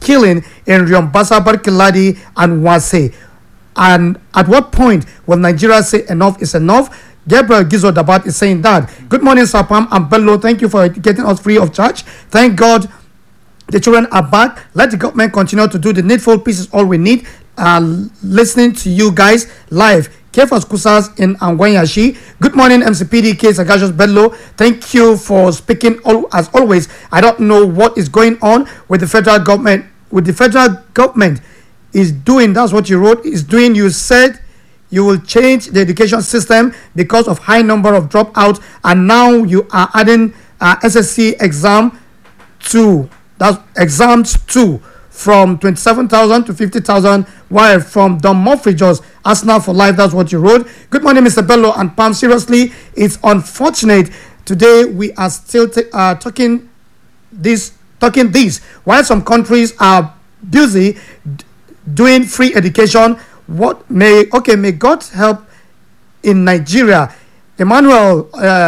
killing in Riombasa, Barkiladi, and Wase. And at what point will Nigeria say enough is enough? Gabriel Gizo Dabat is saying that. Good morning, Sapam and Bello. Thank you for getting us free of charge. Thank God the children are back. Let the government continue to do the needful. Peace is all we need. Listening to you guys live. Kefas Kusas in Angwanyashi. Good morning, MCPDK Sagashos Bello. Thank you for speaking. As always, I don't know what is going on with the federal government. With the federal government is doing, that's what you wrote, is doing. You said you will change the education system because of high number of dropouts, and now you are adding SSC exam 2. That's exams 2 from 27,000 to 50,000, while from Don Murphy just Arsenal for life. That's what you wrote. Good morning, Mr. Bello and Pam. Seriously, it's unfortunate today we are still talking this while some countries are busy doing free education. May God help in Nigeria. Emmanuel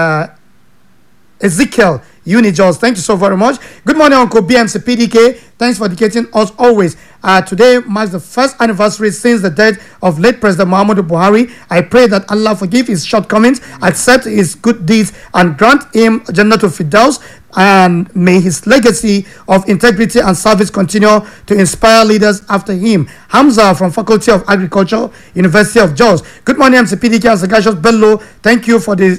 Ezekiel Unijos, thank you so very much. Good morning, Uncle BMC PDK. Thanks for educating us always. Today marks the first anniversary since the death of late President Muhammadu Buhari. I pray that Allah forgive his shortcomings, accept his good deeds, and grant him Jannatul Firdaus, and may his legacy of integrity and service continue to inspire leaders after him. Hamza from Faculty of Agriculture, University of Jos. Good morning, MC PDK and Sagashos Bello. Thank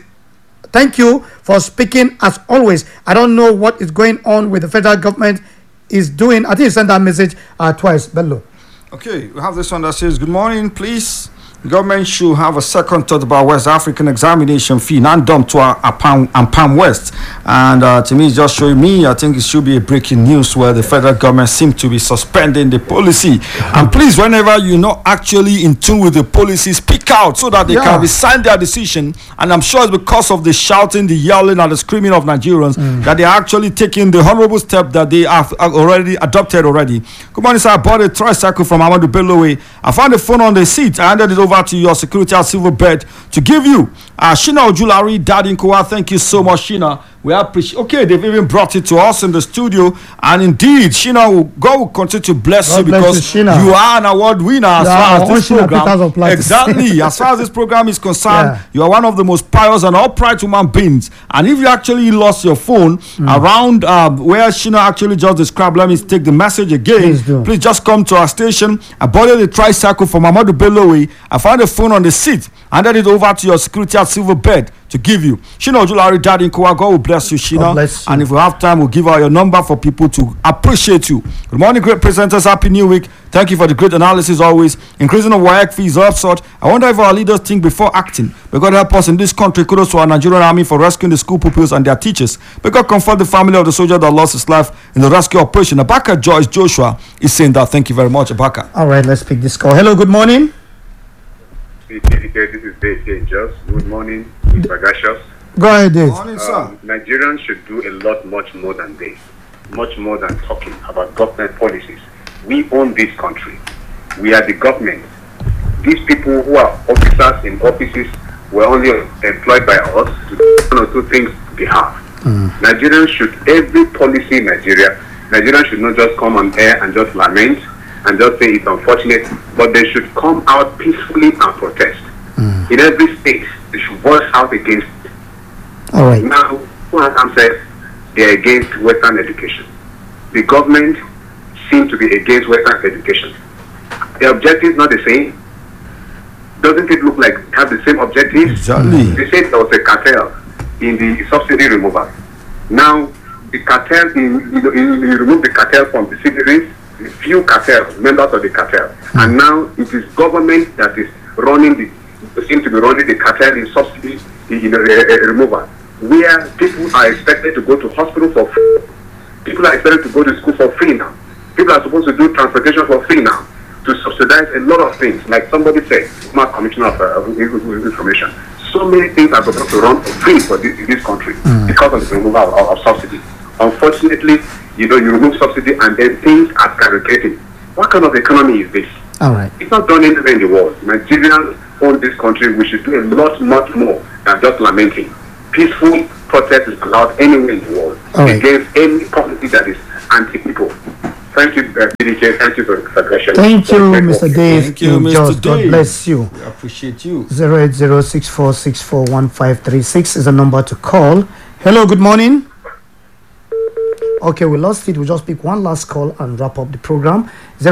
you for speaking as always. I don't know what is going on with the federal government is doing. I think you sent that message twice, Bello. Okay, we have this one that says, good morning, please. The government should have a second thought about West African examination fee, not dumped to Palm West. And to me, it's just showing me, I think it should be a breaking news where the federal government seems to be suspending the policy. And please, whenever you're not actually in tune with the policy, speak out so that they can resign their decision. And I'm sure it's because of the shouting, the yelling, and the screaming of Nigerians that they're actually taking the honorable step that they have already adopted already. Good morning, sir. I bought a tricycle from Amadou Bello. I found the phone on the seat. I handed it over to your security and civil bed to give you. Shina Ojulari, Daddy Nkowa, thank you so much, Shina. We appreciate. Okay, they've even brought it to us in the studio, and indeed, Shina, God will continue to bless you because you are an award winner as far as this program. Exactly, as far as this program is concerned, you are one of the most pious and upright human beings. And if you actually lost your phone around where Shina actually just described, let me take the message again. Please just come to our station. I bought the tricycle from Amadou Bello. I found the phone on the seat, handed it over to your security and silver bed to give you. Shina Ojulari, Daddy Nkowa, God will bless you, Shina. Bless you. And if we have time, we'll give out your number for people to appreciate you. Good morning, great presenters. Happy New Week. Thank you for the great analysis always. Increasing of WAEC fees absurd. I wonder if our leaders think before acting. May God help us in this country. Kudos to our Nigerian army for rescuing the school pupils and their teachers. May God comfort the family of the soldier that lost his life in the rescue operation. Abaka Joyce Joshua is saying that. Thank you very much, Abaka. All right, let's pick this call. Hello, good morning. This is Dave Jos. Good morning, Mr. Gashos. Go ahead, Dave. Morning, sir. Nigerians should do a lot much more than this. Much more than talking about government policies. We own this country. We are the government. These people who are officers in offices were only employed by us to do one or two things on behalf. Nigerians should, every policy in Nigeria, Nigerians should not just come on air and just lament and just say it's unfortunate, but they should come out peacefully and protest. In every state, they should voice out against it. All right. Now, who has said they are against Western education? The government seems to be against Western education. The objective is not the same. Doesn't it look like they have the same objectives? Exactly. They said there was a cartel in the subsidy removal. Now, the cartel, you remove the cartel from the subsidies, the few cartels, members of the cartel, and now it is government that is seem to be running the cartel in subsidy removal, where people are expected to go to hospital for free. People are expected to go to school for free now. People are supposed to do transportation for free now to subsidize a lot of things. Like somebody said, Mark Commissioner of Information. So many things are supposed to run for free for this country because of the removal of subsidy. Unfortunately, you remove subsidy and then things are skyrocketing. What kind of economy is this? All right. It's not done anywhere in the world. Nigerians own this country. We should do a lot, much more than just lamenting. Peaceful protest is allowed anywhere in the world against any policy that is anti-people. Thank you, PDK. Thank you for the suggestion. Thank you, Mr. Dave. Thank you, Mr. God Dave. bless you. We appreciate you. 08064641536 is the number to call. Hello, good morning. Okay, we lost it. We'll just pick one last call and wrap up the program.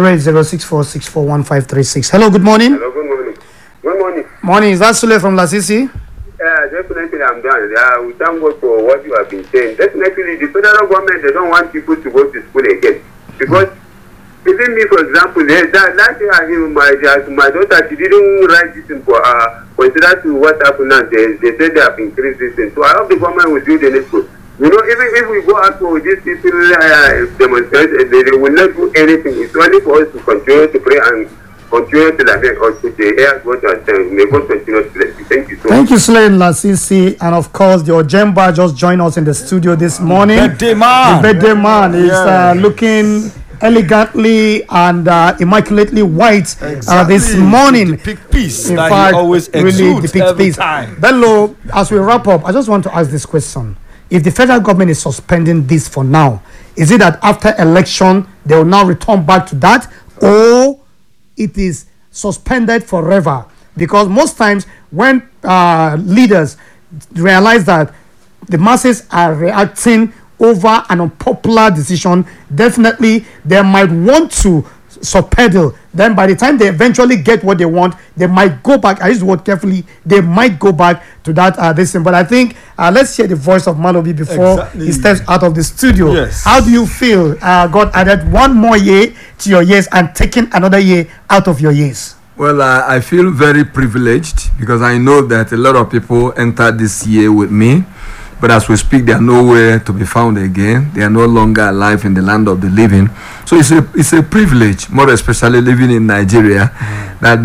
08064641536. Hello, good morning. Hello, good morning. Good morning. Morning, is that Sule from Lasisi? Definitely I'm done. We thank God for what you have been saying. Definitely the federal government, they don't want people to go to school again. Because even me, for example, last year my daughter, she didn't write this thing for consider to what happened now. They said they have increased this thing. So I hope the government will do the needful. You know, even if we go out for these people demonstrate, they will not do anything. It's only for us to continue to pray and continue to lament or to the air God and may God continue to bless you. Thank you so much. Thank you, Sule in Lasisi. And of course, the Ojemba just joined us in the studio this morning. Birthday man. The birthday man is looking elegantly and immaculately white this morning. Depict peace. In that fact, he always really exudes depicts every peace. time. Bello, as we wrap up, I just want to ask this question. If the federal government is suspending this for now, is it that after election they will now return back to that, or it is suspended forever? Because most times when leaders realize that the masses are reacting over an unpopular decision, definitely they might want to subpedal. Then by the time they eventually get what they want, they might go back. I use the word carefully. They might go back to that this thing. But I think let's hear the voice of Malobi before he steps out of the studio. Yes. How do you feel? God added one more year to your years and taking another year out of your years. Well, I feel very privileged because I know that a lot of people entered this year with me. But as we speak, they are nowhere to be found again. They are no longer alive in the land of the living. So it's a privilege, more especially living in Nigeria, that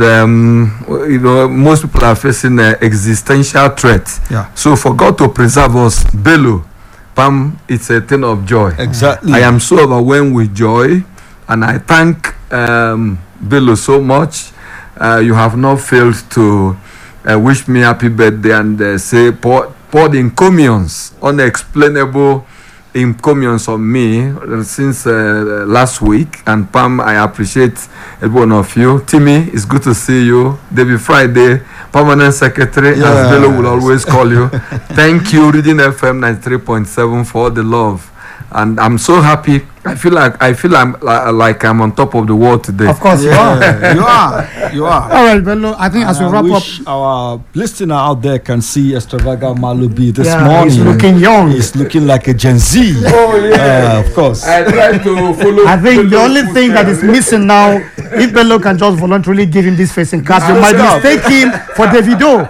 most people are facing an existential threat. Yeah. So for God to preserve us, Bello, Pam, it's a thing of joy. Exactly. I am so overwhelmed with joy, and I thank Bello so much. You have not failed to wish me happy birthday and say poured encomiums, unexplainable encomiums on me since last week. And Pam, I appreciate every one of you. Timmy, it's good to see you. David Friday, permanent secretary, as Bello will always call you. Thank you, Reading FM 93.7 for all the love. And I'm so happy. I feel like I'm on top of the world today. Of course, you are. You are. All right, Bello. I think as we wrap up, our listener out there can see Extravaga Malobi this yeah, morning. he's looking young. He's looking like a Gen Z. Oh, yeah. Of course. I try to follow. I think the only thing that is missing now, if Bello can just voluntarily give him this facing cast, you might mistake him for Davido.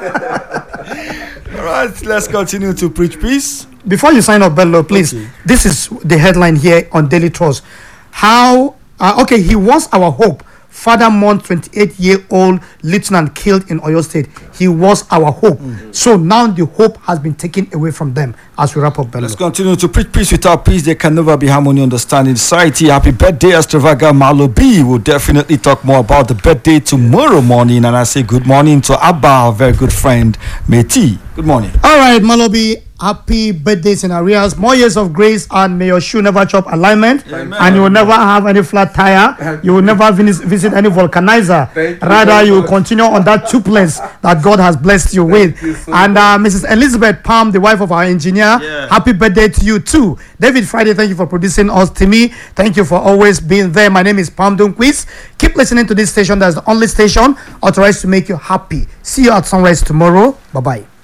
All right, let's continue to preach peace. Before you sign up, Bello, please. Okay. This is the headline here on Daily Trust. How? He was our hope. Father Mon, 28-year-old lieutenant killed in Oyo State. He was our hope. So now the hope has been taken away from them. As we wrap up, Bello. Let's continue to preach peace. Without peace, there can never be harmony, understanding society. Happy birthday, Extravaga Malobi. We'll definitely talk more about the birthday tomorrow morning. And I say good morning to Abba, our very good friend, Meti. Good morning. All right, Malobi. Happy birthdays in arrears. More years of grace, and may your shoe never chop alignment. Amen. And you will never have any flat tire. You will never visit any vulcanizer. Rather, you will continue on that duplex that God has blessed you with. And Mrs. Elizabeth Palm, the wife of our engineer, happy birthday to you too. David Friday, thank you for producing us. Timmy, thank you for always being there. My name is Palm Dunquiz. Keep listening to this station. That's the only station authorized to make you happy. See you at sunrise tomorrow. Bye-bye.